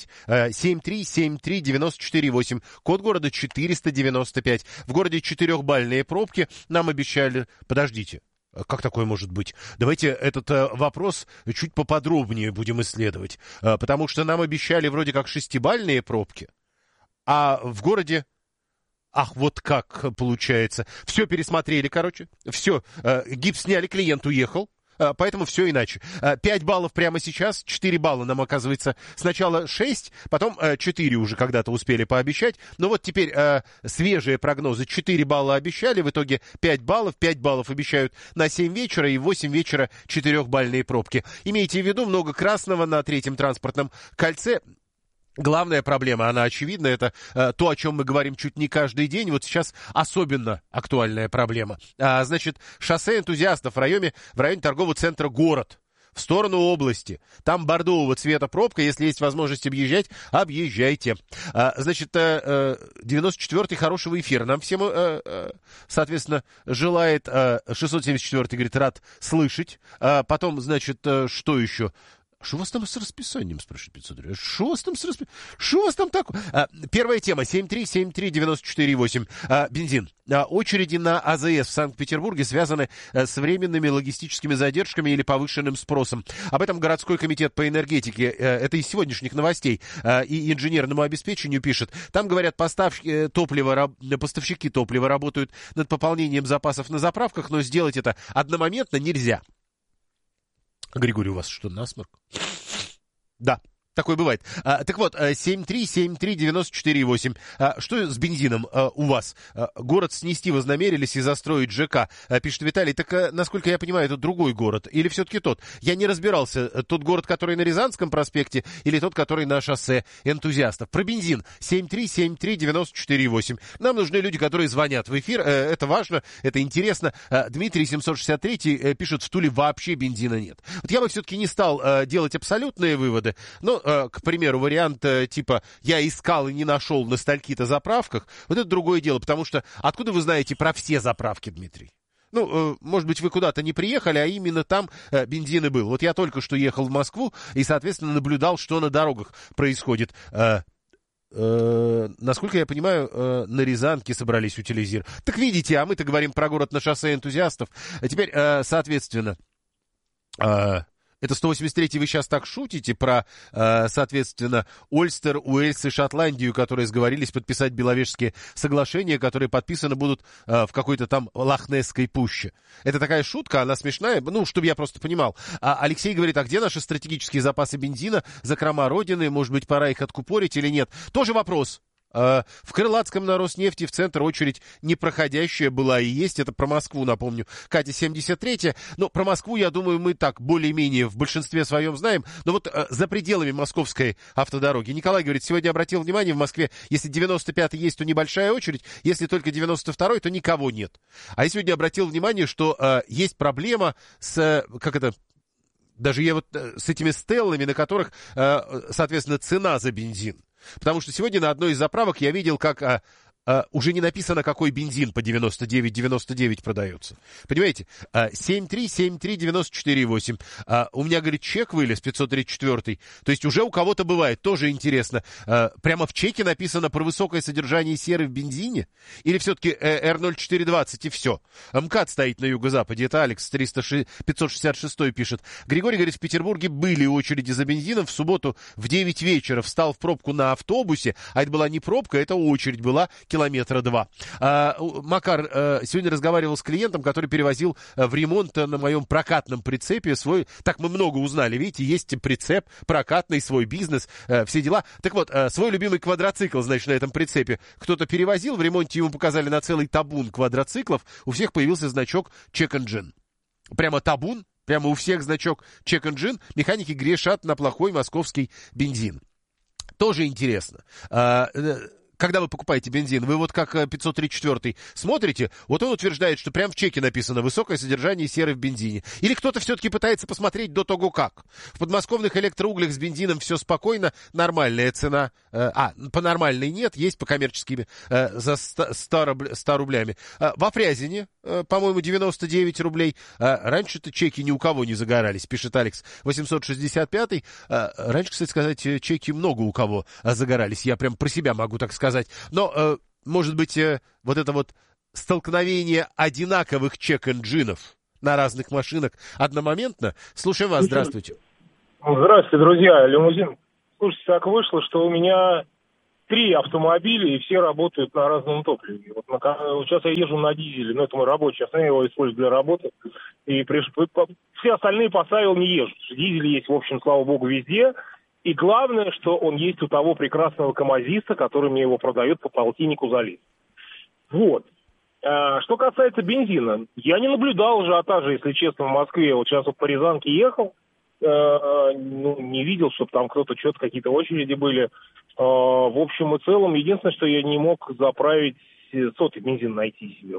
7373948, код города 495. В городе 4-бальные пробки. Нам обещали... Подождите. Как такое может быть? Давайте этот вопрос чуть поподробнее будем исследовать. Потому что нам обещали вроде как 6-бальные пробки, а в городе... Ах, вот как получается. Все пересмотрели, короче. Все. Гипс сняли, клиент уехал. Поэтому все иначе. 5 баллов прямо сейчас, 4 балла нам, оказывается, сначала 6, потом 4 уже когда-то успели пообещать. Но вот теперь свежие прогнозы. 4 балла обещали, в итоге 5 баллов. 5 баллов обещают на 7 вечера и в 8 вечера 4-бальные пробки. Имейте в виду, много красного на третьем транспортном кольце. Главная проблема, она очевидна, это то, о чем мы говорим чуть не каждый день. Вот сейчас особенно актуальная проблема. Значит, шоссе энтузиастов в районе торгового центра «Город». В сторону области. Там бордового цвета пробка. Если есть возможность объезжать, объезжайте. Значит, 94-й хорошего эфира. Нам всем, соответственно, желает. 674-й говорит, рад слышать. Потом, значит, что еще? Что у вас там с расписанием, спрашивает 500. Что у вас там с расписанием? Что у вас там такое? Первая тема. 7373948. Бензин. Очереди на АЗС в Санкт-Петербурге связаны с временными логистическими задержками или повышенным спросом. Об этом городской комитет по энергетике, это из сегодняшних новостей, и инженерному обеспечению пишет. Там, говорят, поставщики топлива работают над пополнением запасов на заправках, но сделать это одномоментно нельзя. Григорий, у вас что, насморк? Да. Такое бывает. Так вот, 7373948. Что с бензином у вас? Город снести вознамерились и застроить ЖК, пишет Виталий. Так, насколько я понимаю, это другой город или все-таки тот? Я не разбирался. Тот город, который на Рязанском проспекте, или тот, который на шоссе энтузиастов? Про бензин. 7373948. Нам нужны люди, которые звонят в эфир. Это важно, это интересно. Дмитрий 763 пишет, в Туле вообще бензина нет. Вот я бы все-таки не стал делать абсолютные выводы, но к примеру, вариант типа «я искал и не нашел на стольки-то заправках», вот это другое дело, потому что откуда вы знаете про все заправки, Дмитрий? Ну, может быть, вы куда-то не приехали, а именно там бензин и был. Вот я только что ехал в Москву и, соответственно, наблюдал, что на дорогах происходит. Насколько я понимаю, на Рязанке собрались утилизировать. Так видите, а мы-то говорим про город на шоссе энтузиастов. А теперь, соответственно... Это 183-й, вы сейчас так шутите про, соответственно, Ольстер, Уэльс и Шотландию, которые сговорились подписать Беловежские соглашения, которые подписаны будут в какой-то там Лохнесской пуще. Это такая шутка, она смешная, ну, чтобы я просто понимал. Алексей говорит, а где наши стратегические запасы бензина, закрома Родины, может быть, пора их откупорить или нет? Тоже вопрос. В Крылатском на Роснефти в центр очередь непроходящая была и есть. Это про Москву, напомню. Катя 73-я. Но про Москву, я думаю, мы так более-менее в большинстве своем знаем. Но вот за пределами московской автодороги. Николай говорит, сегодня обратил внимание, в Москве, если 95-й есть, то небольшая очередь. Если только 92-й, то никого нет. А я сегодня обратил внимание, что есть проблема с... Как это... Даже я вот с этими стеллами, на которых, соответственно, цена за бензин. Потому что сегодня на одной из заправок я видел, как уже не написано, какой бензин по 99,99 продается. Понимаете? 7373948. У меня, говорит, чек вылез, 534. То есть уже у кого-то бывает. Тоже интересно. Прямо в чеке написано про высокое содержание серы в бензине? Или все-таки R0420 и все? МКАД стоит на юго-западе. Это Алекс 566 пишет. Григорий говорит, в Петербурге были очереди за бензином. В субботу в 9 вечера встал в пробку на автобусе. А это была не пробка, это очередь была километра 2. Макар сегодня разговаривал с клиентом, который перевозил в ремонт на моем прокатном прицепе свой... Так мы много узнали, видите, есть прицеп, прокатный, свой бизнес, все дела. Так вот, свой любимый квадроцикл, значит, на этом прицепе кто-то перевозил, в ремонте ему показали на целый табун квадроциклов, у всех появился значок Check Engine. Прямо табун, прямо у всех значок check-engine, механики грешат на плохой московский бензин. Тоже интересно. Когда вы покупаете бензин, вы вот как 534 смотрите, вот он утверждает, что прям в чеке написано «высокое содержание серы в бензине». Или кто-то все-таки пытается посмотреть до того как. В подмосковных электроуглях с бензином все спокойно, нормальная цена. По нормальной нет, есть по коммерческим за 100 рублями. Во Фрязине, по-моему, 99 рублей. Раньше-то чеки ни у кого не загорались, пишет Алекс 865. Раньше, кстати сказать, чеки много у кого загорались. Я прям про себя могу так сказать. Но, может быть, вот это вот столкновение одинаковых чек-энджинов на разных машинах одномоментно. Слушаем вас, здравствуйте. Здравствуйте, друзья, лимузин. Слушайте, так вышло, что у меня 3 автомобиля, и все работают на разном топливе. Вот сейчас я езжу на дизеле, но это мой рабочий, я его использую для работы. И все остальные поставил, не езжу. Дизель есть, в общем, слава богу, везде. И главное, что он есть у того прекрасного камазиста, который мне его продает по полтиннику за литр. Вот. Что касается бензина, я не наблюдал ажиотажа, если честно, в Москве. Вот сейчас вот по Рязанке ехал, не видел, чтобы там кто-то что-то, какие-то очереди были. В общем и целом, единственное, что я не мог заправить сотый бензин найти себе.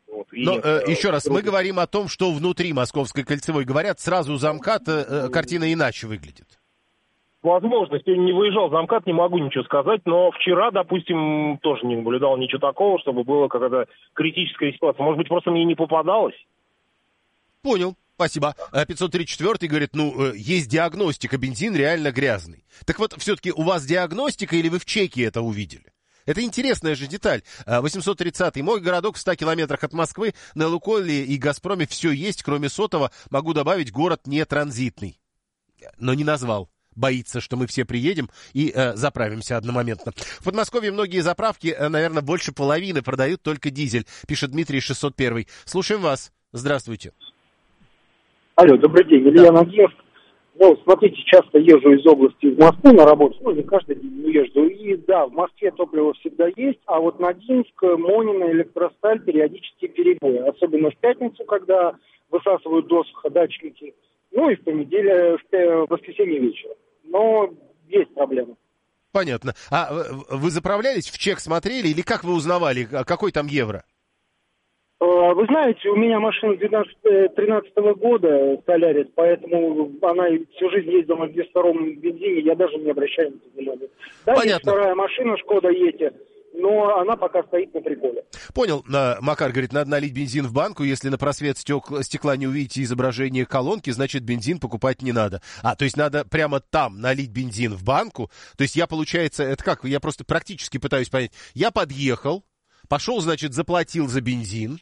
Еще раз, мы говорим о том, что внутри Московской кольцевой. Говорят, сразу за МКАД картина иначе выглядит. Возможно, сегодня не выезжал за МКАД, не могу ничего сказать, но вчера, допустим, тоже не наблюдал ничего такого, чтобы была какая-то критическая ситуация. Может быть, просто мне не попадалось? Понял, спасибо. 534 говорит, есть диагностика, бензин реально грязный. Так вот, все-таки у вас диагностика или вы в чеке это увидели? Это интересная же деталь. 830-й. Мой городок в 100 километрах от Москвы. На Лукойле и Газпроме все есть, кроме сотого. Могу добавить, город не транзитный. Но не назвал. Боится, что мы все приедем и заправимся одномоментно. В Подмосковье многие заправки, наверное, больше половины продают только дизель, пишет Дмитрий 601. Слушаем вас. Здравствуйте. Алло, добрый день. Илья Нагиев. Смотрите, часто езжу из области в Москву на работу, не каждый день езжу. И да, в Москве топливо всегда есть, а вот Ногинск, Монина, Электросталь периодически перебои. Особенно в пятницу, когда высасывают досуха датчики. И в воскресенье вечером. Но есть проблемы. Понятно. А вы заправлялись, в чек смотрели или как вы узнавали, какой там евро? Вы знаете, у меня машина 2013 года, Солярис, поэтому она всю жизнь ездила на 202-м бензине, я даже не обращаю внимания. Да, понятно. Есть вторая машина, Шкода Ети, но она пока стоит на приколе. Понял. Макар говорит, надо налить бензин в банку. Если на просвет стекла не увидите изображение колонки, значит, бензин покупать не надо. То есть надо прямо там налить бензин в банку. То есть я, получается, это как? Я просто практически пытаюсь понять. Я подъехал, пошел, значит, заплатил за бензин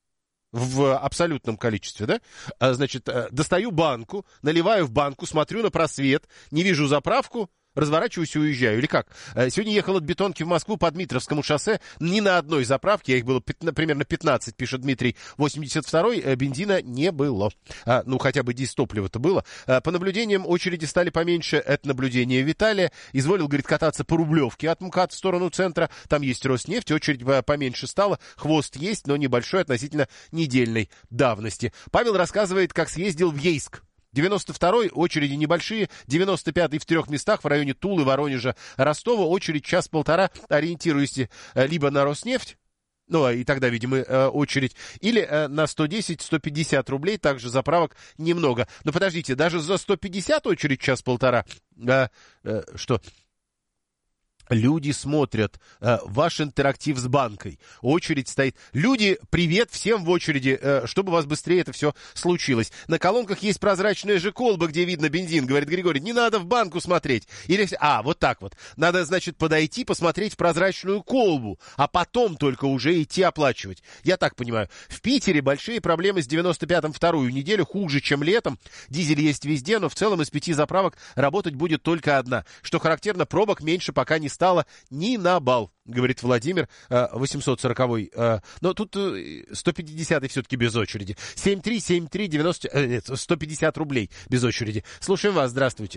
в абсолютном количестве, да? Значит, достаю банку, наливаю в банку, смотрю на просвет, не вижу заправку, разворачиваюсь и уезжаю. Или как? Сегодня ехал от Бетонки в Москву по Дмитровскому шоссе. Ни на одной заправке, их было примерно 15, пишет Дмитрий 82-й, бензина не было. Хотя бы дистоплива-то было. По наблюдениям, очереди стали поменьше. Это наблюдение Виталия. Изволил, говорит, кататься по Рублевке от МКАД в сторону центра. Там есть Роснефть, очередь поменьше стала. Хвост есть, но небольшой относительно недельной давности. Павел рассказывает, как съездил в Ейск. 92-й, очереди небольшие, 95-й в 3 местах в районе Тулы, Воронежа, Ростова, очередь час-полтора, ориентируюсь либо на Роснефть, и тогда, видимо, очередь, или на 110-150 рублей, также заправок немного. Но подождите, даже за 150 очередь час-полтора, что... Люди смотрят ваш интерактив с банкой. Очередь стоит. Люди, привет всем в очереди, чтобы у вас быстрее это все случилось. На колонках есть прозрачная же колба, где видно бензин, говорит Григорий. Не надо в банку смотреть. Или, вот так вот. Надо, значит, подойти, посмотреть в прозрачную колбу, а потом только уже идти оплачивать. Я так понимаю. В Питере большие проблемы с 95-м вторую неделю, хуже, чем летом. Дизель есть везде, но в целом из 5 заправок работать будет только одна. Что характерно, пробок меньше пока не стало ни на балл, говорит Владимир, 840-й. Но тут 150-й все-таки без очереди. 150 рублей без очереди. Слушаем вас, здравствуйте.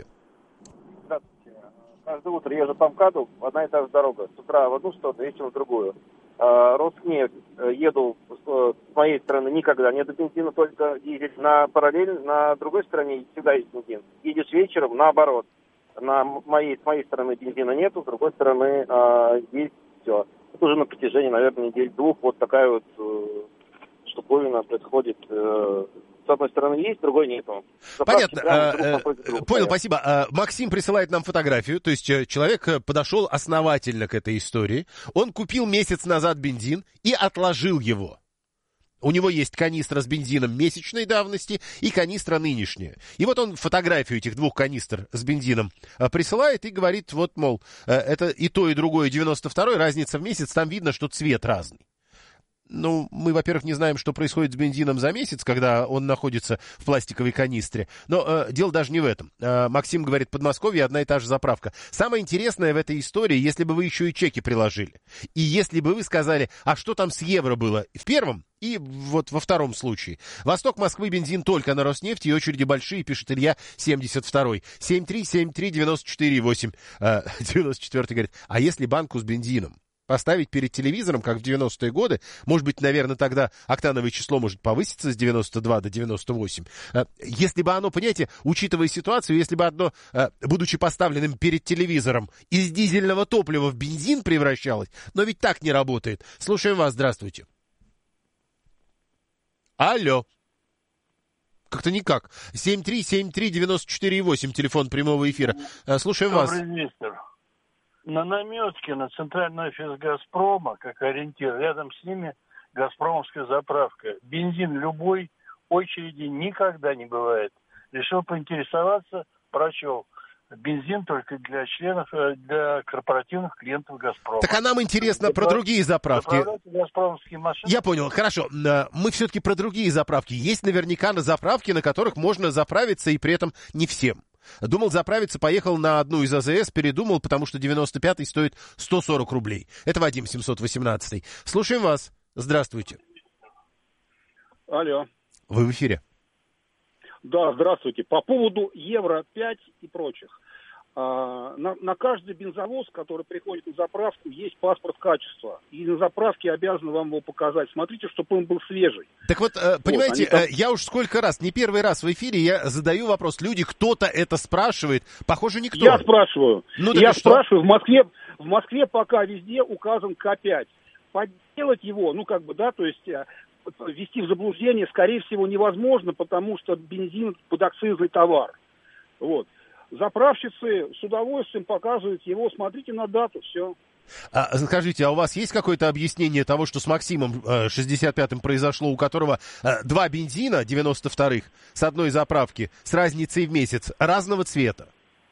Здравствуйте. Каждое утро езжу по МКАДу, одна и та же дорога. С утра в одну сторону, вечером в другую. Роснефть, еду с моей стороны никогда нет бензина, только дизель. На другой стороне всегда есть бензин. Едешь вечером, наоборот. С моей стороны бензина нету, с другой стороны есть все. Это уже на протяжении, наверное, недель-двух вот такая вот штуковина происходит. С одной стороны есть, с другой нету. Понятно. Понял, спасибо. Максим присылает нам фотографию. То есть человек подошел основательно к этой истории. Он купил месяц назад бензин и отложил его. У него есть канистра с бензином месячной давности и канистра нынешняя. И вот он фотографию этих двух канистр с бензином присылает и говорит, вот, мол, это и то, и другое 92-й, разница в месяц, там видно, что цвет разный. Ну, мы, во-первых, не знаем, что происходит с бензином за месяц, когда он находится в пластиковой канистре. Но дело даже не в этом. Максим говорит, Подмосковье одна и та же заправка. Самое интересное в этой истории, если бы вы еще и чеки приложили. И если бы вы сказали, а что там с евро было в первом и вот во втором случае. Восток Москвы, бензин только на Роснефти, и очереди большие, пишет Илья, 72-й. 7373948. 94-й говорит, а если банку с бензином поставить перед телевизором, как в 90-е годы, может быть, наверное, тогда октановое число может повыситься с 92 до 98. Если бы оно, понимаете, учитывая ситуацию, если бы одно, будучи поставленным перед телевизором, из дизельного топлива в бензин превращалось, но ведь так не работает. Слушаем вас, здравствуйте. Алло. Как-то никак. 7373948, телефон прямого эфира. Слушаем вас. Добрый вечер. На наметке на центральный офис «Газпрома», как ориентир, рядом с ними газпромовская заправка. Бензин любой, очереди никогда не бывает. Решил поинтересоваться, прочел. Бензин только для членов, для корпоративных клиентов «Газпрома». Так а нам интересно про другие заправки. Газпромовские машины. Я понял, хорошо. Мы все-таки про другие заправки. Есть наверняка на заправки, на которых можно заправиться, и при этом не всем. Думал заправиться, поехал на одну из АЗС, передумал, потому что 95-й стоит 140 рублей. Это Вадим, 718-й. Слушаем вас. Здравствуйте. Алло. Вы в эфире. Да, здравствуйте. По поводу Евро-5 и прочих. На каждый бензовоз, который приходит на заправку, есть паспорт качества. И на заправке обязаны вам его показать. Смотрите, чтобы он был свежий. Так вот, понимаете, я уж сколько раз, не первый раз в эфире, я задаю вопрос. Люди, кто-то это спрашивает. Похоже, никто. Я спрашиваю. Ну, я спрашиваю. В Москве пока везде указан К5. Подделать его, то есть ввести в заблуждение, скорее всего, невозможно, потому что бензин подакцизный товар. Вот. Заправщицы с удовольствием показывают его, смотрите на дату, все. Скажите, а у вас есть какое-то объяснение того, что с Максимом 65-м произошло, у которого два бензина 92-х с одной заправки с разницей в месяц разного цвета?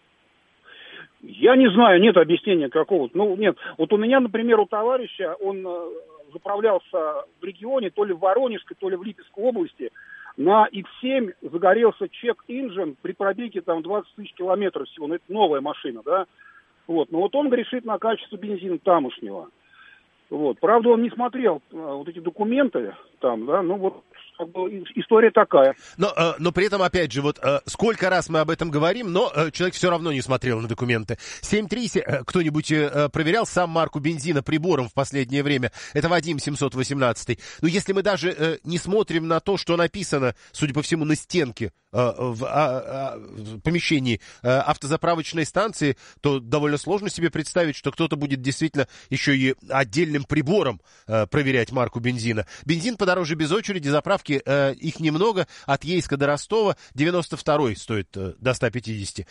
Я не знаю, нет объяснения какого-то. Нет. Вот у меня, например, у товарища, он заправлялся в регионе, то ли в Воронежской, то ли в Липецкой области. На X7 загорелся чек-инжин при пробеге 20 тысяч километров всего. Это новая машина, да. Вот. Но вот он грешит на качество бензина тамошнего. Вот. Правда, он не смотрел вот эти документы там, да, история такая. Но при этом, опять же, сколько раз мы об этом говорим, но человек все равно не смотрел на документы. 7.3, кто-нибудь проверял сам марку бензина прибором в последнее время? Это Вадим, 718. Но если мы даже не смотрим на то, что написано, судя по всему, на стенке в помещении автозаправочной станции, то довольно сложно себе представить, что кто-то будет действительно еще и отдельным прибором проверять марку бензина. Бензин подороже без очереди, заправки их немного, от Ейска до Ростова, 92-й стоит до 150.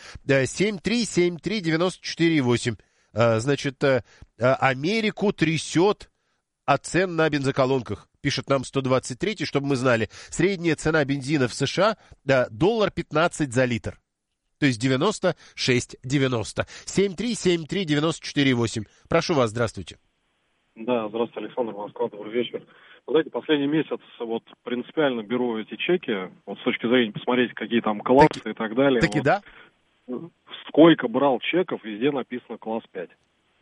7373948. Значит, Америку трясет от цен на бензоколонках. Пишет нам 123-й, чтобы мы знали. Средняя цена бензина в США $1.15 за литр. То есть 96,90. 7373948. Прошу вас, здравствуйте. Да, здравствуйте, Александр, Москва, добрый вечер. Вы знаете, последний месяц принципиально беру эти чеки, с точки зрения посмотреть, какие там классы и так далее. Таки да? Сколько брал чеков, везде написано класс 5.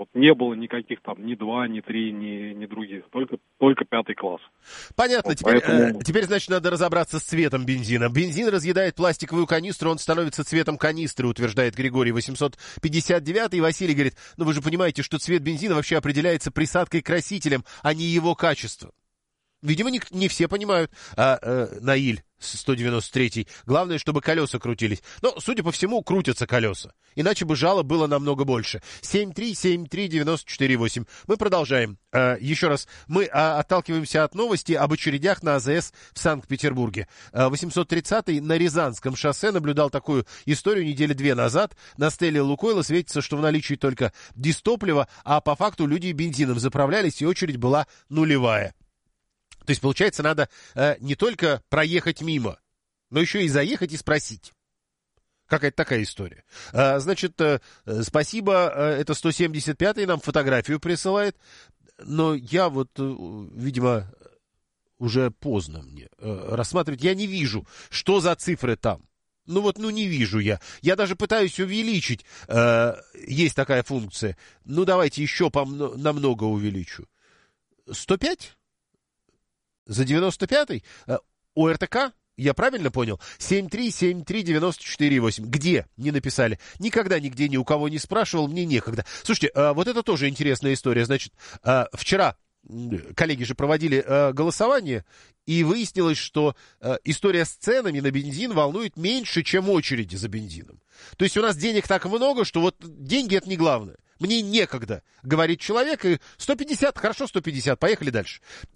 Вот не было никаких там ни 2, ни 3, ни других, только 5 класс. Понятно, Вот теперь, значит, надо разобраться с цветом бензина. Бензин разъедает пластиковую канистру, он становится цветом канистры, утверждает Григорий 859. И Василий говорит, ну вы же понимаете, что цвет бензина вообще определяется присадкой красителем, а не его качеством. Видимо, не все понимают. Наиль 193. Главное, чтобы колеса крутились. Но, судя по всему, крутятся колеса. Иначе бы жалоб было намного больше. 7373948. Мы продолжаем. Еще раз, мы отталкиваемся от новости об очередях на АЗС в Санкт-Петербурге. 830-й на Рязанском шоссе наблюдал такую историю недели 2 назад. На стеле Лукойла светится, что в наличии только дизтопливо, а по факту люди бензином заправлялись, и очередь была нулевая. То есть, получается, надо не только проехать мимо, но еще и заехать и спросить. Какая-то такая история. Значит, спасибо, это 175-й нам фотографию присылает, но я вот, видимо, уже поздно мне рассматривать. Я не вижу, что за цифры там. Не вижу я. Я даже пытаюсь увеличить. Есть такая функция. Давайте еще намного увеличу. 105? За 95-й? ОРТК? Я правильно понял? 7373948. Где? Не написали. Никогда нигде ни у кого не спрашивал, мне некогда. Слушайте, вот это тоже интересная история. Значит, вчера коллеги же проводили голосование, и выяснилось, что история с ценами на бензин волнует меньше, чем очереди за бензином. То есть у нас денег так много, что вот деньги — это не главное. Мне некогда, говорит человек, и 150, хорошо, 150, поехали дальше.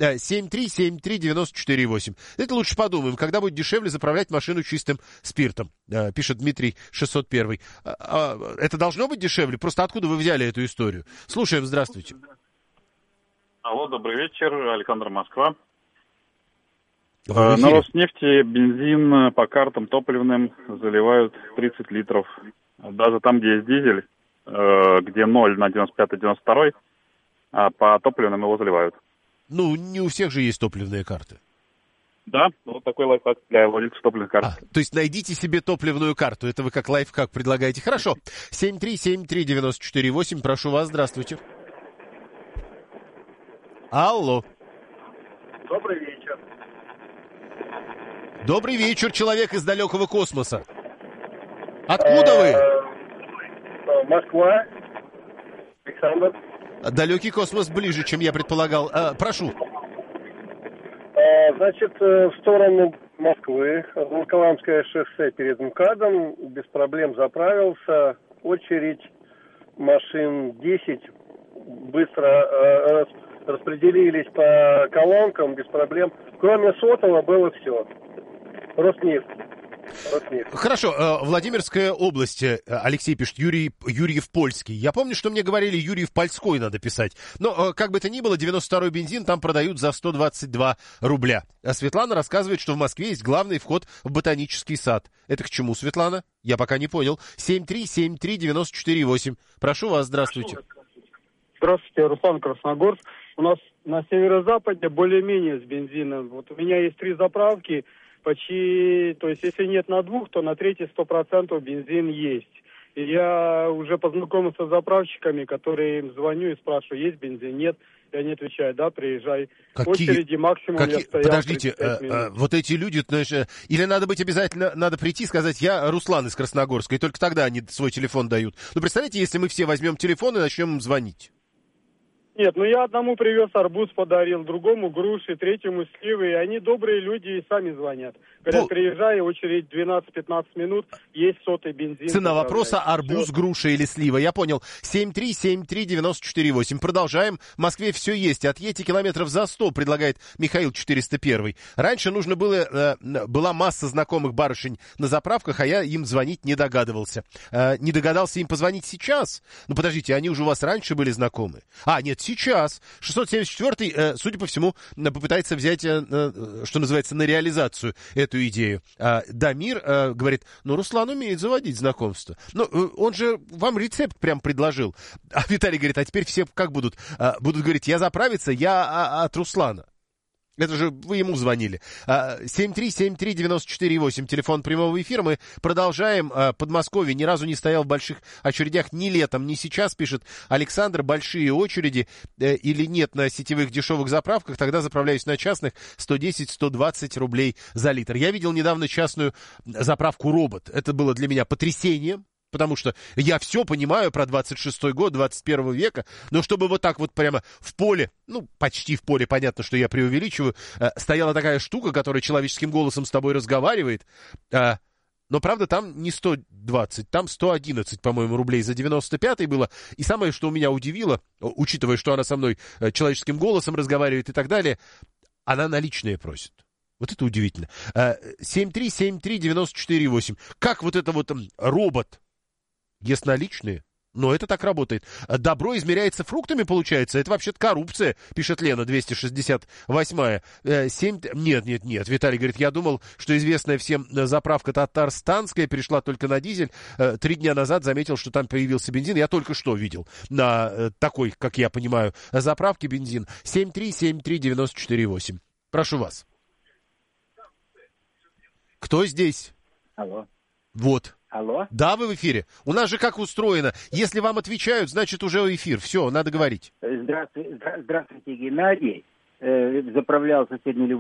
7373948. Это лучше подумаем, когда будет дешевле заправлять машину чистым спиртом, пишет Дмитрий 601. Это должно быть дешевле? Просто откуда вы взяли эту историю? Слушаем, здравствуйте. Алло, добрый вечер, Александр, Москва. На Роснефти бензин по картам топливным заливают 30 литров. Даже там, где есть дизель, где 0 на 95-92, а по топливным его заливают. Не у всех же есть топливные карты. Да, вот такой лайфхак для владельцев топливных карт. То есть найдите себе топливную карту. Это вы как лайфхак предлагаете. Хорошо. 7373948. Прошу вас, здравствуйте. Алло. Добрый вечер. Добрый вечер, человек из далекого космоса. Откуда вы? Москва. Александр. Далекий космос ближе, чем я предполагал. Прошу. Значит, в сторону Москвы, Волоколамское шоссе перед МКАДом, без проблем заправился. Очередь машин 10 быстро распределились по колонкам, без проблем. Кроме сотого было все. Роснефть. Хорошо, Владимирская область, Алексей пишет, Юрьев Польский. Я помню, что мне говорили, Юрьев Польской надо писать. Но, как бы то ни было, 92-й бензин там продают за 122 рубля. А Светлана рассказывает, что в Москве есть главный вход в ботанический сад. Это к чему, Светлана? Я пока не понял. 7373948. Прошу вас, здравствуйте. Здравствуйте, Руслан, Красногорск. У нас на северо-западе более-менее с бензином. Вот у меня есть 3 заправки. Почти, то есть если нет на 2, то на 3 100% бензин есть. И я уже познакомился с заправщиками, которые им звоню и спрашиваю, есть бензин, нет. И они отвечают, да, приезжай. Очереди максимум я стоял. Подождите, вот эти люди, знаешь, или надо быть обязательно, надо прийти и сказать, я Руслан из Красногорска, и только тогда они свой телефон дают. Представляете, если мы все возьмем телефон и начнем им звонить? Нет, я одному привез арбуз, подарил, другому груши, третьему сливы, и они добрые люди и сами звонят. Говорят, приезжай, очередь 12-15 минут, есть сотый бензин. Цена вопроса арбуз, груша или слива, я понял. 7373948. Продолжаем. В Москве все есть. Отъедьте километров за 100, предлагает Михаил 401. Раньше нужно было, была масса знакомых барышень на заправках, а я им звонить не догадывался. Не догадался им позвонить сейчас? Подождите, они уже у вас раньше были знакомы? Нет, сейчас. 674-й, судя по всему, попытается взять, что называется, на реализацию эту идею. Дамир говорит, Руслан умеет заводить знакомства. Он же вам рецепт прям предложил. А Виталий говорит, а теперь все как будут? Будут говорить, я заправиться, я от Руслана. Это же вы ему звонили. 7373948, телефон прямого эфира. Мы продолжаем. Подмосковье ни разу не стоял в больших очередях ни летом, ни сейчас, пишет Александр. Большие очереди или нет на сетевых дешевых заправках, тогда заправляюсь на частных 110-120 рублей за литр. Я видел недавно частную заправку «Робот». Это было для меня потрясением. Потому что я все понимаю про 26-й год, 21 века, но чтобы вот так вот прямо в поле, ну, почти в поле, понятно, что я преувеличиваю, стояла такая штука, которая человеческим голосом с тобой разговаривает, но, правда, там не 120, там 111, по-моему, рублей за 95-й было. И самое, что меня удивило, учитывая, что она со мной человеческим голосом разговаривает и так далее, она наличные просит. Вот это удивительно. 7373948. Как вот это вот робот ест наличные? Но это так работает. Добро измеряется фруктами, получается? Это вообще-то коррупция, пишет Лена, 268-я. Нет, Виталий говорит, я думал, что известная всем заправка татарстанская перешла только на дизель. 3 дня назад заметил, что там появился бензин. Я только что видел на такой, как я понимаю, заправке бензин. 7373948. Прошу вас. Кто здесь? Алло. Вот. Алло? Да, вы в эфире. У нас же как устроено. Если вам отвечают, значит уже эфир. Все, надо говорить. Здравствуйте, Геннадий. Заправлял соседний